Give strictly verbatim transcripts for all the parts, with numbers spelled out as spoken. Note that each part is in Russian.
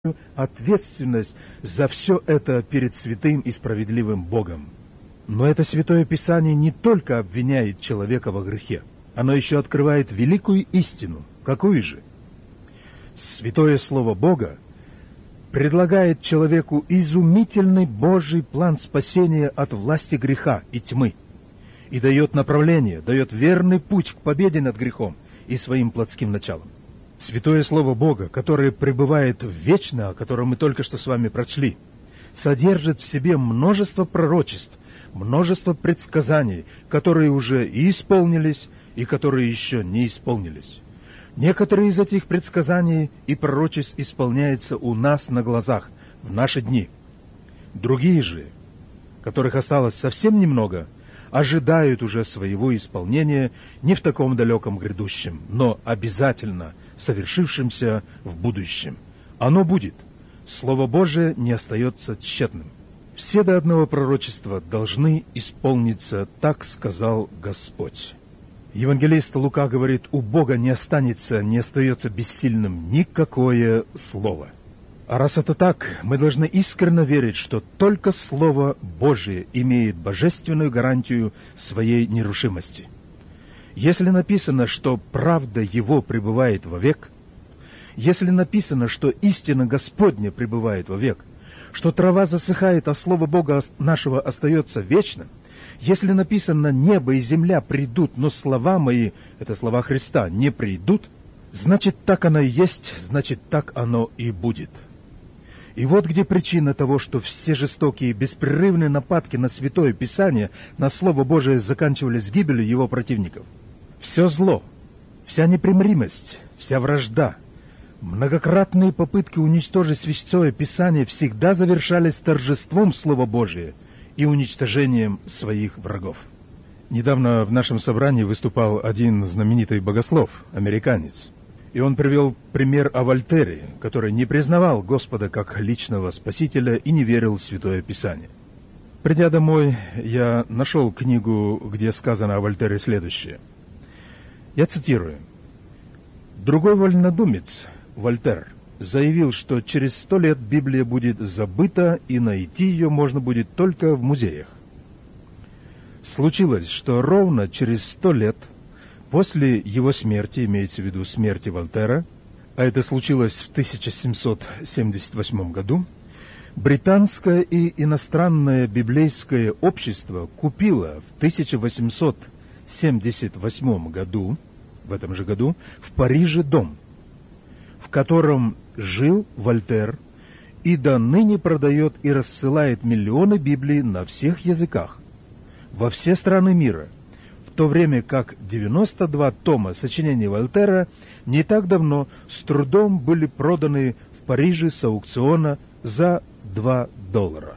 ответственность за все это перед святым и справедливым Богом. Но это Святое Писание не только обвиняет человека во грехе, оно еще открывает великую истину. Какую же? Святое Слово Бога предлагает человеку изумительный Божий план спасения от власти греха и тьмы и дает направление, дает верный путь к победе над грехом и своим плотским началом. Святое Слово Бога, которое пребывает вечно, о котором мы только что с вами прочли, содержит в себе множество пророчеств, множество предсказаний, которые уже и исполнились, и которые еще не исполнились. Некоторые из этих предсказаний и пророчеств исполняются у нас на глазах в наши дни. Другие же, которых осталось совсем немного, ожидают уже своего исполнения не в таком далеком грядущем, но обязательно совершившимся в будущем. Оно будет. Слово Божие не остается тщетным. Все до одного пророчества должны исполниться, так сказал Господь. Евангелист Лука говорит, у Бога не останется, не остается бессильным никакое слово. А раз это так, мы должны искренне верить, что только Слово Божие имеет божественную гарантию своей нерушимости. Если написано, что правда Его пребывает вовек, если написано, что истина Господня пребывает вовек, что трава засыхает, а Слово Бога нашего остается вечным, если написано «небо и земля придут, но слова мои», это слова Христа, не придут, значит, так оно и есть, значит, так оно и будет. И вот где причина того, что все жестокие беспрерывные нападки на Святое Писание, на Слово Божие заканчивались гибелью его противников. Все зло, вся непримиримость, вся вражда, многократные попытки уничтожить Святое Писание всегда завершались торжеством Слова Божия и уничтожением своих врагов. Недавно в нашем собрании выступал один знаменитый богослов, американец, и он привел пример о Вольтере, который не признавал Господа как личного Спасителя и не верил в Святое Писание. Придя домой, я нашел книгу, где сказано о Вольтере следующее. Я цитирую. «Другой вольнодумец, Вольтер, заявил, что через сто лет Библия будет забыта, и найти ее можно будет только в музеях. Случилось, что ровно через сто лет после его смерти, имеется в виду смерти Вольтера, а это случилось в тысяча семьсот семьдесят восьмом году, британское и иностранное библейское общество купило в тысяча восемьсот семьдесят восьмом году, в этом же году, в Париже дом, в котором жил Вольтер и до ныне продает и рассылает миллионы Библий на всех языках, во все страны мира, в то время как девяносто два тома сочинений Вольтера не так давно с трудом были проданы в Париже с аукциона за два доллара.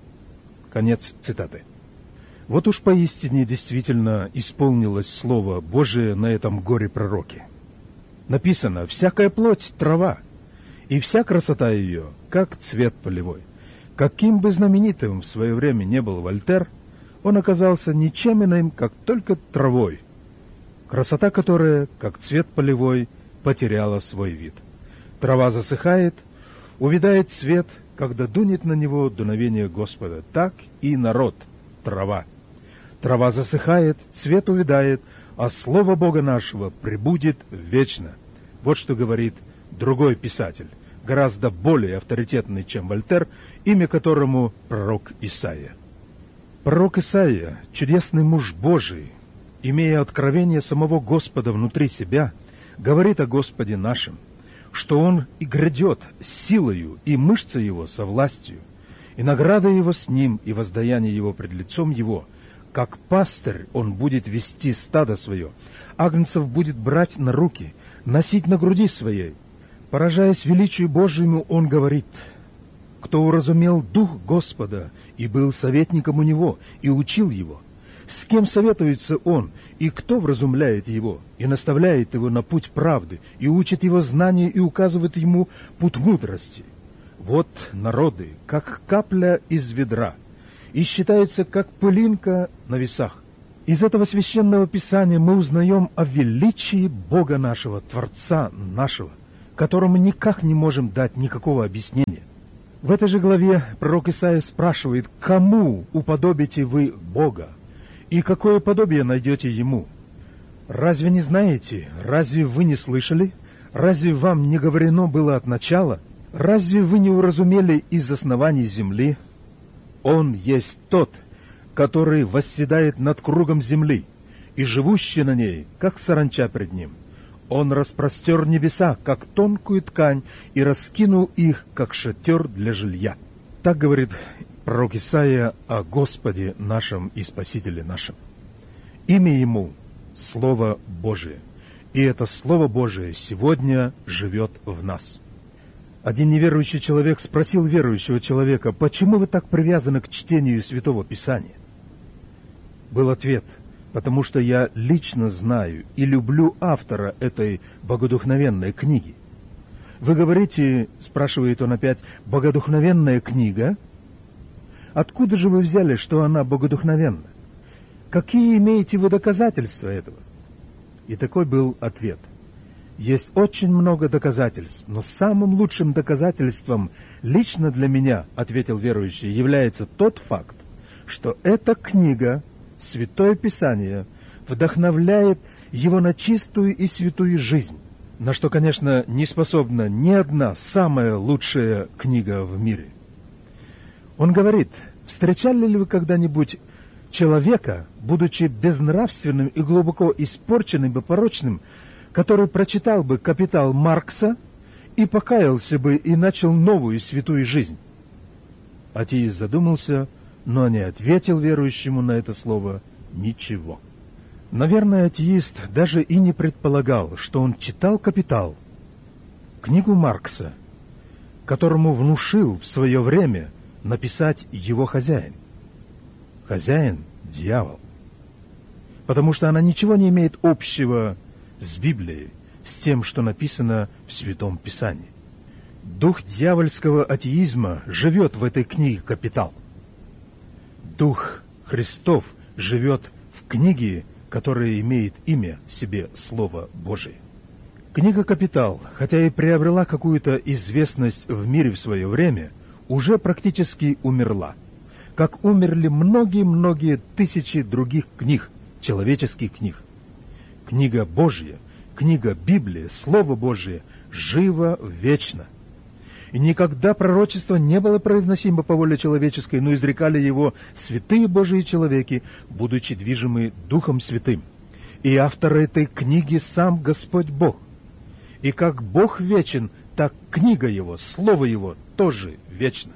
Конец цитаты. Вот уж поистине действительно исполнилось Слово Божие на этом горе-пророке. Написано: «Всякая плоть — трава, и вся красота ее, как цвет полевой». Каким бы знаменитым в свое время не был Вольтер, он оказался ничем иным, как только травой, красота которая, как цвет полевой, потеряла свой вид. Трава засыхает, увядает цвет, когда дунет на него дуновение Господа. Так и народ — трава. Трава засыхает, цвет увядает, а Слово Бога нашего пребудет вечно. Вот что говорит другой писатель, гораздо более авторитетный, чем Вольтер, имя которому пророк Исаия. Пророк Исаия, чудесный муж Божий, имея откровение самого Господа внутри себя, говорит о Господе нашем, что Он и грядет силою, и мышца Его со властью, и награда Его с Ним, и воздаяние Его пред лицом Его. Как пастырь Он будет вести стадо свое, агнцев будет брать на руки, носить на груди своей. Поражаясь величию Божьему, Он говорит: кто уразумел дух Господа и был советником у Него, и учил Его? С кем советуется Он, и кто вразумляет Его, и наставляет Его на путь правды, и учит Его знания, и указывает Ему путь мудрости? Вот народы, как капля из ведра, и считаются, как пылинка на весах. Из этого священного писания мы узнаем о величии Бога нашего, Творца нашего, которому никак не можем дать никакого объяснения. В этой же главе пророк Исаия спрашивает, кому уподобите вы Бога, и какое подобие найдете Ему? Разве не знаете, разве вы не слышали, разве вам не говорено было от начала, разве вы не уразумели из оснований земли? Он есть тот, который восседает над кругом земли, и живущий на ней, как саранча пред ним. Он распростер небеса, как тонкую ткань, и раскинул их, как шатер для жилья. Так говорит пророк Исаия о Господе нашем и Спасителе нашем. Имя Ему — Слово Божие, и это Слово Божие сегодня живет в нас. Один неверующий человек спросил верующего человека, почему вы так привязаны к чтению Святого Писания? Был ответ: потому что я лично знаю и люблю автора этой богодухновенной книги. Вы говорите, спрашивает он опять, богодухновенная книга? Откуда же вы взяли, что она богодухновенна? Какие имеете вы доказательства этого? И такой был ответ: есть очень много доказательств, но самым лучшим доказательством лично для меня, ответил верующий, является тот факт, что эта книга, Святое Писание, вдохновляет его на чистую и святую жизнь, на что, конечно, не способна ни одна самая лучшая книга в мире. Он говорит, встречали ли вы когда-нибудь человека, будучи безнравственным и глубоко испорченным и порочным, который прочитал бы «Капитал» Маркса и покаялся бы и начал новую святую жизнь? Атеист задумался, но не ответил верующему на это слово ничего. Наверное, атеист даже и не предполагал, что он читал «Капитал», книгу Маркса, которому внушил в свое время написать его хозяин. Хозяин — дьявол. Потому что она ничего не имеет общего с Библией, с тем, что написано в Святом Писании. Дух дьявольского атеизма живет в этой книге «Капитал». Дух Христов живет в книге, которая имеет имя себе Слово Божие. Книга «Капитал», хотя и приобрела какую-то известность в мире в свое время, уже практически умерла, как умерли многие-многие тысячи других книг, человеческих книг. Книга Божья, книга Библия, Слово Божие живо вечно. И никогда пророчество не было произносимо по воле человеческой, но изрекали его святые Божьи человеки, будучи движимы Духом Святым. И автор этой книги сам Господь Бог. И как Бог вечен, так книга Его, Слово Его тоже вечно.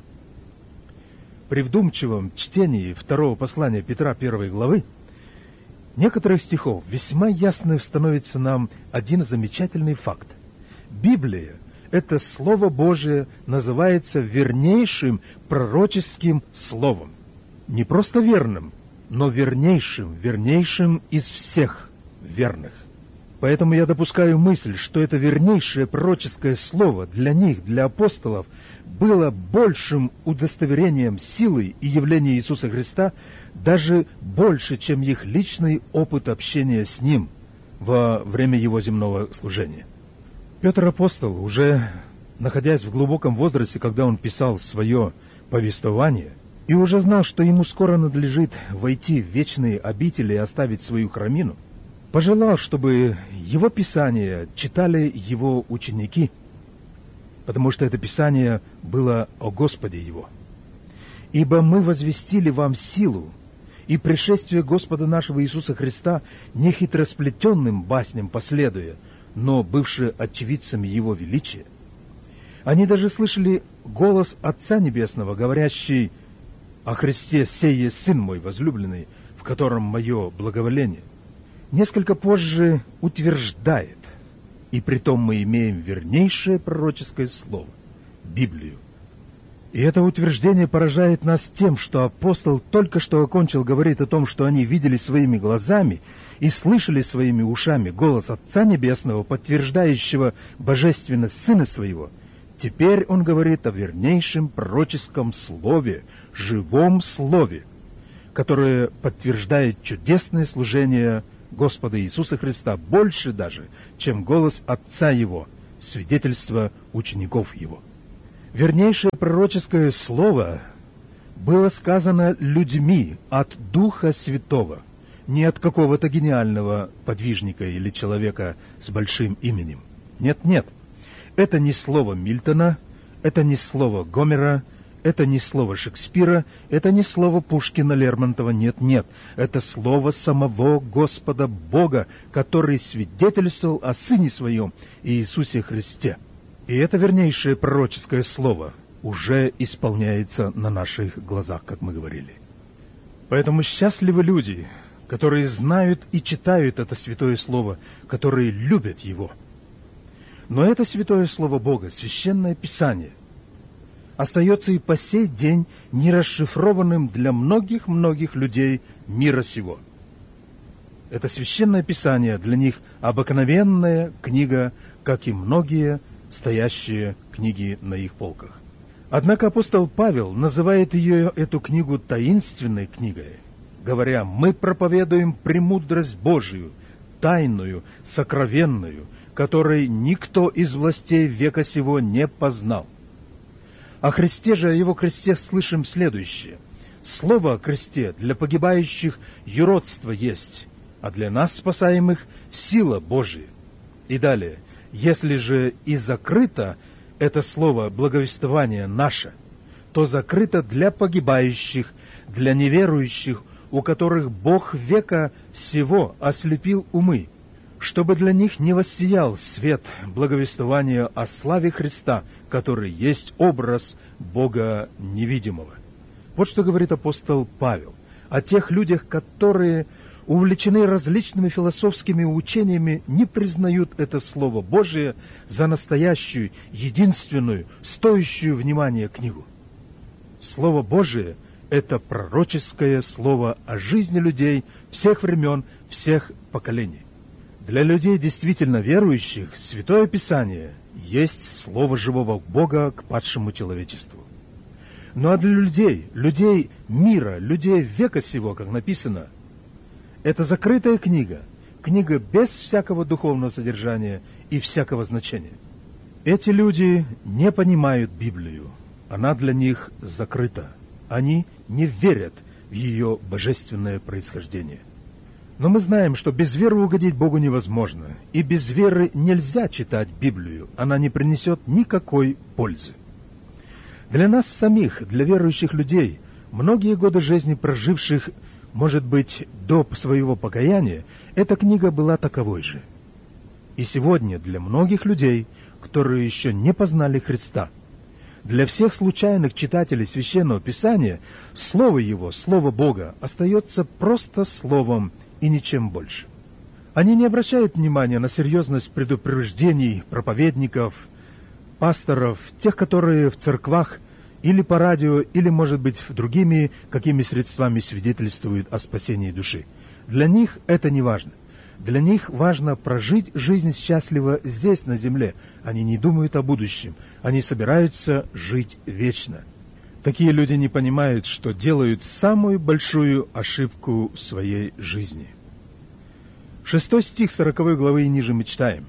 При вдумчивом чтении второго послания Петра первой главы некоторых стихов весьма ясно становится нам один замечательный факт. Библия, это Слово Божие, называется вернейшим пророческим словом. Не просто верным, но вернейшим, вернейшим из всех верных. Поэтому я допускаю мысль, что это вернейшее пророческое слово для них, для апостолов, было большим удостоверением силы и явления Иисуса Христа, даже больше, чем их личный опыт общения с Ним во время Его земного служения. Петр апостол, уже находясь в глубоком возрасте, когда он писал свое повествование, и уже знал, что ему скоро надлежит войти в вечные обители и оставить свою храмину, пожелал, чтобы его писание читали его ученики, потому что это писание было о Господе его. «Ибо мы возвестили вам силу и пришествие Господа нашего Иисуса Христа не хитросплетенным басням последуя, но бывшие очевидцами Его величия. Они даже слышали голос Отца Небесного, говорящий о Христе: «Сей есть Сын мой возлюбленный, в котором мое благоволение». Несколько позже утверждает, и притом мы имеем вернейшее пророческое слово, Библию. И это утверждение поражает нас тем, что апостол только что окончил говорить о том, что они видели своими глазами и слышали своими ушами голос Отца Небесного, подтверждающего божественность Сына Своего. Теперь он говорит о вернейшем пророческом слове, живом слове, которое подтверждает чудесное служение Господа Иисуса Христа больше даже, чем голос Отца Его, свидетельство учеников его. Вернейшее пророческое слово было сказано людьми от Духа Святого, не от какого-то гениального подвижника или человека с большим именем. Нет-нет, это не слово Мильтона, это не слово Гомера, это не слово Шекспира, это не слово Пушкина, Лермонтова, нет-нет. Это слово самого Господа Бога, который свидетельствовал о Сыне Своем Иисусе Христе. И это вернейшее пророческое слово уже исполняется на наших глазах, как мы говорили. Поэтому счастливы люди, которые знают и читают это святое слово, которые любят его. Но это святое слово Бога, священное Писание, остается и по сей день нерасшифрованным для многих-многих людей мира сего. Это священное Писание для них обыкновенная книга, как и многие стоящие книги на их полках. Однако апостол Павел называет ее, эту книгу, таинственной книгой, говоря: «Мы проповедуем премудрость Божию, тайную, сокровенную, которой никто из властей века сего не познал». О Христе же, о Его кресте слышим следующее. Слово о кресте для погибающих юродство есть, а для нас, спасаемых, сила Божия. И далее. Если же и закрыто это слово благовествование наше, то закрыто для погибающих, для неверующих, у которых Бог века сего ослепил умы, чтобы для них не воссиял свет благовествования о славе Христа, который есть образ Бога невидимого. Вот что говорит апостол Павел о тех людях, которые, увлечены различными философскими учениями, не признают это Слово Божие за настоящую, единственную, стоящую внимания книгу. Слово Божие — это пророческое слово о жизни людей всех времен, всех поколений. Для людей, действительно верующих, Святое Писание есть Слово живого Бога к падшему человечеству. Ну а для людей, людей мира, людей века сего, как написано, это закрытая книга, книга без всякого духовного содержания и всякого значения. Эти люди не понимают Библию, она для них закрыта. Они не верят в ее божественное происхождение. Но мы знаем, что без веры угодить Богу невозможно, и без веры нельзя читать Библию, она не принесет никакой пользы. Для нас самих, для верующих людей, многие годы жизни проживших, может быть, до своего покаяния, эта книга была таковой же. И сегодня для многих людей, которые еще не познали Христа, для всех случайных читателей Священного Писания, Слово Его, Слово Бога, остается просто Словом и ничем больше. Они не обращают внимания на серьезность предупреждений проповедников, пасторов, тех, которые в церквах или по радио, или, может быть, другими какими средствами свидетельствуют о спасении души. Для них это не важно. Для них важно прожить жизнь счастливо здесь, на земле. Они не думают о будущем. Они собираются жить вечно. Такие люди не понимают, что делают самую большую ошибку в своей жизни. Шестой стих сороковой главы и ниже мы читаем.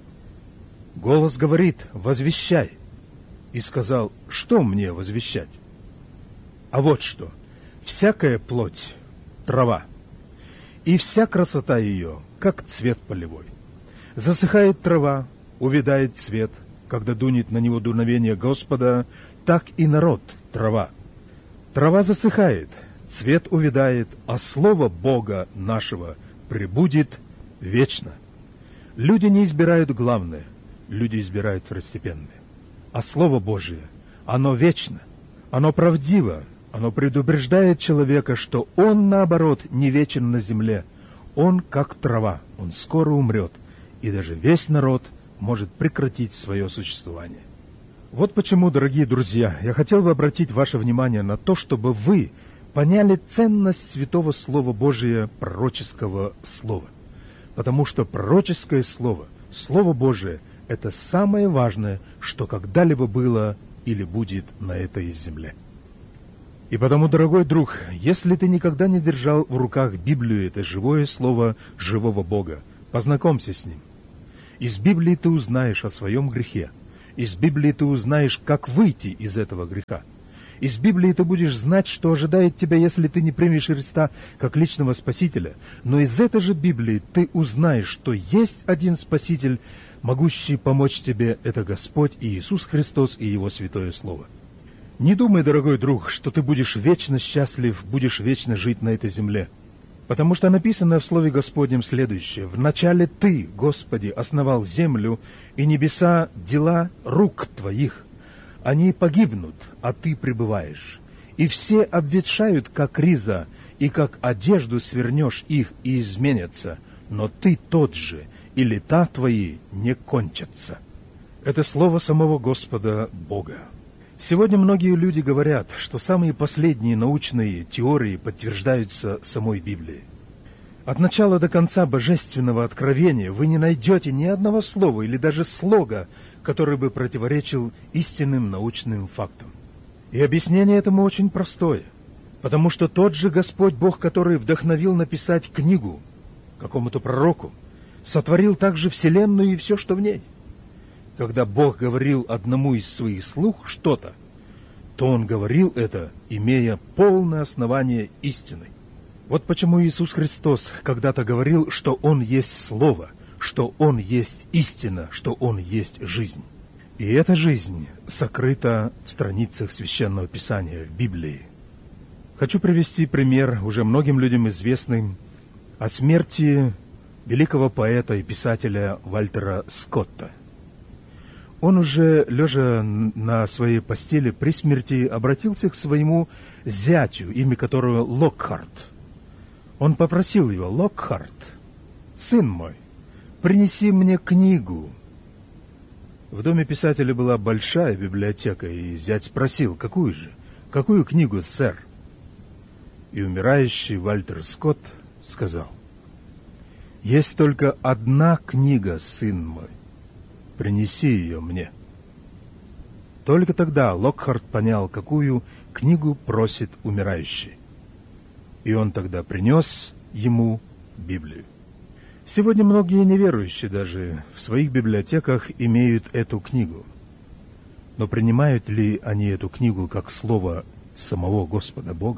«Голос говорит: возвещай. И сказал: что мне возвещать? А вот что: всякая плоть — трава, и вся красота ее, как цвет полевой. Засыхает трава, увядает цвет, когда дунет на него дуновение Господа, так и народ — трава. Трава засыхает, цвет увядает, а слово Бога нашего пребудет вечно». Люди не избирают главное, люди избирают второстепенное. А Слово Божие, оно вечно, оно правдиво, оно предупреждает человека, что он, наоборот, не вечен на земле. Он как трава, он скоро умрет, и даже весь народ может прекратить свое существование. Вот почему, дорогие друзья, я хотел бы обратить ваше внимание на то, чтобы вы поняли ценность Святого Слова Божия, пророческого слова. Потому что пророческое слово, Слово Божие, это самое важное, что когда-либо было или будет на этой земле. И потому, дорогой друг, если ты никогда не держал в руках Библию, это живое слово живого Бога, познакомься с ним. Из Библии ты узнаешь о своем грехе. Из Библии ты узнаешь, как выйти из этого греха. Из Библии ты будешь знать, что ожидает тебя, если ты не примешь Христа как личного Спасителя. Но из этой же Библии ты узнаешь, что есть один Спаситель, могущий помочь тебе — это Господь Иисус Христос и Его Святое Слово. Не думай, дорогой друг, что ты будешь вечно счастлив, будешь вечно жить на этой земле. Потому что написано в Слове Господнем следующее: «Вначале Ты, Господи, основал землю, и небеса — дела рук Твоих. Они погибнут, а Ты пребываешь. И все обветшают, как риза, и как одежду свернешь их, и изменятся. Но Ты тот же, и лета Твои не кончатся». Это слово самого Господа Бога. Сегодня многие люди говорят, что самые последние научные теории подтверждаются самой Библией. От начала до конца божественного откровения вы не найдете ни одного слова или даже слога, который бы противоречил истинным научным фактам. И объяснение этому очень простое, потому что тот же Господь Бог, который вдохновил написать книгу какому-то пророку, сотворил также вселенную и все, что в ней. Когда Бог говорил одному из своих слуг что-то, то Он говорил это, имея полное основание истины. Вот почему Иисус Христос когда-то говорил, что Он есть Слово, что Он есть истина, что Он есть жизнь. И эта жизнь сокрыта в страницах Священного Писания, в Библии. Хочу привести пример, уже многим людям известный, о смерти великого поэта и писателя Вальтера Скотта. Он уже, лежа на своей постели при смерти, обратился к своему зятю, имя которого Локхарт. Он попросил его: «Локхарт, сын мой, принеси мне книгу». В доме писателя была большая библиотека, и зять спросил: «Какую же? Какую книгу, сэр?» И умирающий Вальтер Скотт сказал: «Есть только одна книга, сын мой. Принеси ее мне». Только тогда Локхарт понял, какую книгу просит умирающий. И он тогда принес ему Библию. Сегодня многие неверующие даже в своих библиотеках имеют эту книгу. Но принимают ли они эту книгу как слово самого Господа Бога?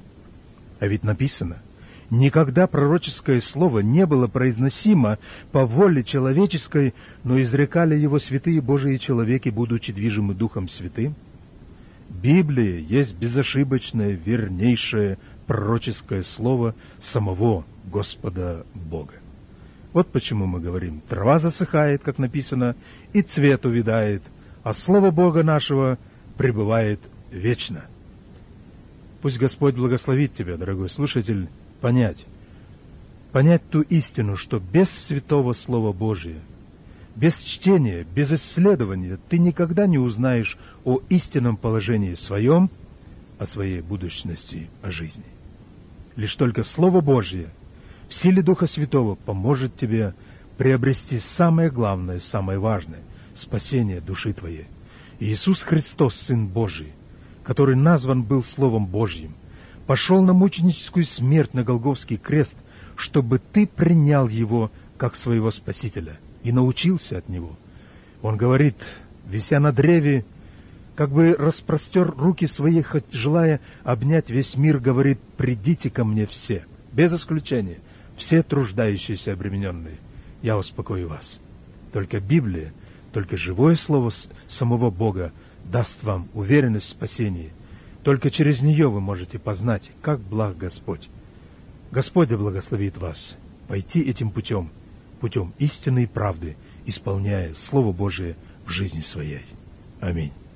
А ведь написано: «Никогда пророческое слово не было произносимо по воле человеческой, но изрекали его святые Божии человеки, будучи движимы Духом Святым». Библия есть безошибочное, вернейшее пророческое слово самого Господа Бога. Вот почему мы говорим: трава засыхает, как написано, и цвет увядает, а слово Бога нашего пребывает вечно. Пусть Господь благословит тебя, дорогой слушатель, понять, понять ту истину, что без святого Слова Божия, без чтения, без исследования ты никогда не узнаешь о истинном положении своем, о своей будущности, о жизни. Лишь только Слово Божье в силе Духа Святого поможет тебе приобрести самое главное, самое важное — спасение души твоей. Иисус Христос, Сын Божий, который назван был Словом Божьим, пошел на мученическую смерть на Голгофский крест, чтобы ты принял Его как своего Спасителя и научился от Него. Он говорит, вися на древе, как бы распростер руки свои, хоть желая обнять весь мир, говорит: «Придите ко мне все, без исключения, все труждающиеся и обремененные, я успокою вас». Только Библия, только живое слово самого Бога даст вам уверенность в спасении. Только через нее вы можете познать, как благ Господь. Господь да благословит вас пойти этим путем, путем истины и правды, исполняя Слово Божие в жизни своей. Аминь.